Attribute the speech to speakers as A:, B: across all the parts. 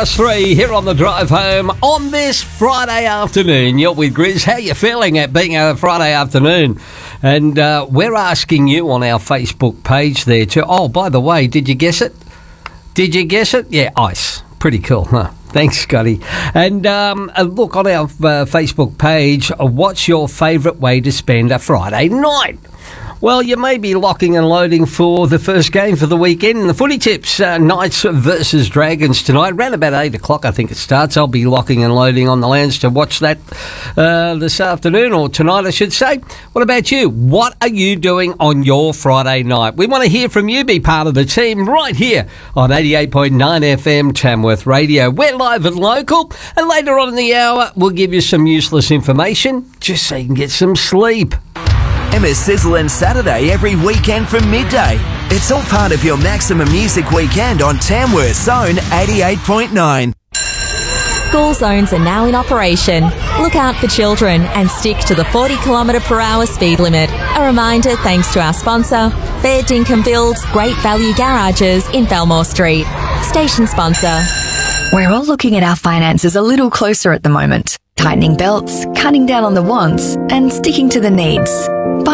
A: 3 here on the drive home on this Friday afternoon. You're with Grizz. How you feeling at being a Friday afternoon? And we're asking you on our Facebook page there too. Oh, by the way, did you guess it? Did you guess it? Yeah, ice. Pretty cool, huh? Thanks, Scotty. And look, on our Facebook page, what's your favourite way to spend a Friday night? Well, you may be locking and loading for the first game for the weekend in the footy tips. Knights versus Dragons tonight. Around about 8 o'clock, I think it starts. I'll be locking and loading on the lounge to watch that this afternoon, or tonight, I should say. What about you? What are you doing on your Friday night? We want to hear from you. Be part of the team right here on 88.9 FM Tamworth Radio. We're live and local, and later on in the hour, we'll give you some useless information just so you can get some sleep.
B: Emma's Sizzle and Saturday every weekend from midday. It's all part of your maximum music weekend on Tamworth's Zone 88.9.
C: School zones are now in operation. Look out for children and stick to the 40 km/h speed limit. A reminder thanks to our sponsor, Fair Dinkum Builds Great Value Garages in Belmore Street. Station sponsor.
D: We're all looking at our finances a little closer at the moment. Tightening belts, cutting down on the wants, and sticking to the needs.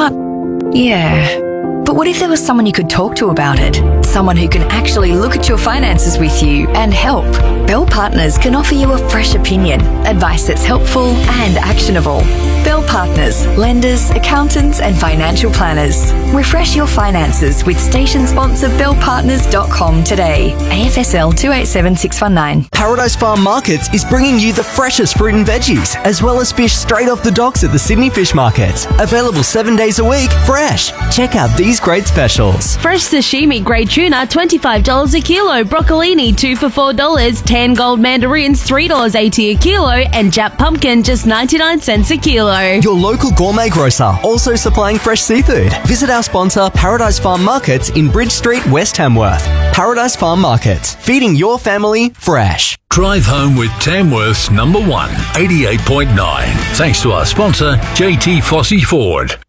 D: But what if there was someone you could talk to about it? Someone who can actually look at your finances with you and help. Bell Partners can offer you a fresh opinion, advice that's helpful and actionable. Bell Partners, lenders, accountants and financial planners. Refresh your finances with station sponsor bellpartners.com today. AFSL 287619.
E: Paradise Farm Markets is bringing you the freshest fruit and veggies, as well as fish straight off the docks at the Sydney Fish Market. Available 7 days a week, fresh. Check out these great specials.
F: Fresh sashimi grade tuna, $25 a kilo. Broccolini, 2 for $4. Tan gold mandarins, $3.80 a kilo. And Jap pumpkin, just 99 cents a kilo.
E: Your local gourmet grocer, also supplying fresh seafood. Visit our sponsor, Paradise Farm Markets in Bridge Street, West Tamworth. Paradise Farm Markets, feeding your family fresh.
G: Drive home with Tamworth's number one, 88.9. Thanks to our sponsor, JT Fossey Ford.